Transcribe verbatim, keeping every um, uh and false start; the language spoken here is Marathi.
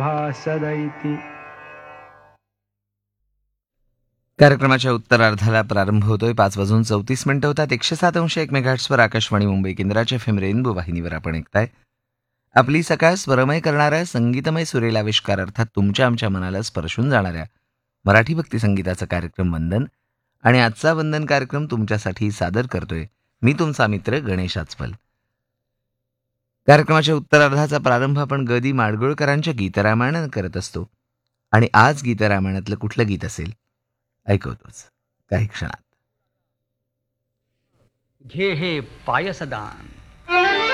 भासदैति. कार्यक्रमाच्या उत्तरार्धाला प्रारंभ होतोय. पाच वाजून चौतीस मिनिटं होतात. एकशे सात अंश एक मेगाहर्ट्सवर आकाशवाणी मुंबई केंद्राच्या एफ एम रेनबो वाहिनीवर आपण ऐकताय. आपली सकाळ स्वरमय करणाऱ्या संगीतमय सुरेल आविष्कार अर्थात तुमच्या आमच्या मनाला स्पर्शून जाणाऱ्या मराठी भक्ती संगीताचा कार्यक्रम वंदन. आणि आजचा वंदन कार्यक्रम तुमच्यासाठी सादर करतोय मी तुमचा मित्र गणेश आचपल. कार्यक्रमाच्या उत्तरार्धाचा प्रारंभ आपण ग दी माडगुळकरांच्या गीतरामायणानं करत असतो. आणि आज गीतरामायणातलं कुठलं गीत असेल ऐकवतोच काही क्षणात. घे हे पायसदान.